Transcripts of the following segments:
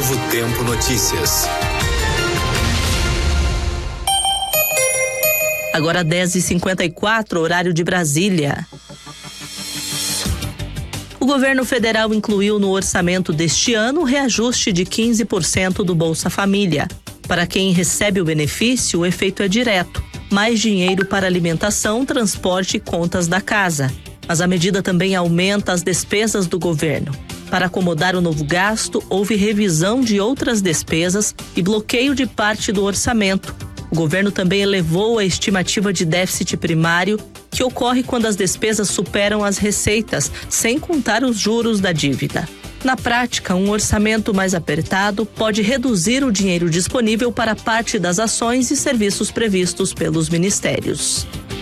Novo Tempo Notícias. Agora 10h54, horário de Brasília. O governo federal incluiu no orçamento deste ano o reajuste de 15% do Bolsa Família. Para quem recebe o benefício, o efeito é direto: mais dinheiro para alimentação, transporte e contas da casa. Mas a medida também aumenta as despesas do governo. Para acomodar o novo gasto, houve revisão de outras despesas e bloqueio de parte do orçamento. O governo também elevou a estimativa de déficit primário, que ocorre quando as despesas superam as receitas, sem contar os juros da dívida. Na prática, um orçamento mais apertado pode reduzir o dinheiro disponível para parte das ações e serviços previstos pelos ministérios.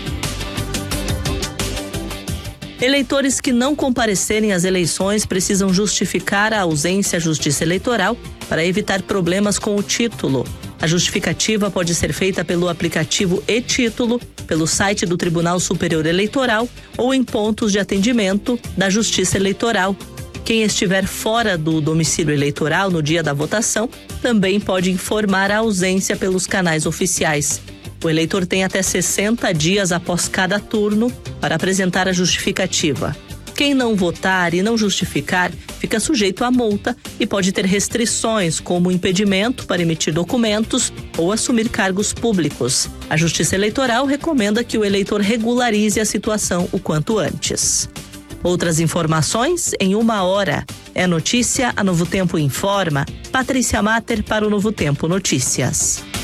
Eleitores que não comparecerem às eleições precisam justificar a ausência à Justiça Eleitoral para evitar problemas com o título. A justificativa pode ser feita pelo aplicativo e-Título, pelo site do Tribunal Superior Eleitoral ou em pontos de atendimento da Justiça Eleitoral. Quem estiver fora do domicílio eleitoral no dia da votação também pode informar a ausência pelos canais oficiais. O eleitor tem até 60 dias após cada turno para apresentar a justificativa. Quem não votar e não justificar fica sujeito a multa e pode ter restrições, como impedimento para emitir documentos ou assumir cargos públicos. A Justiça Eleitoral recomenda que o eleitor regularize a situação o quanto antes. Outras informações em 1 hora. É notícia, a Novo Tempo informa. Patrícia Mater para o Novo Tempo Notícias.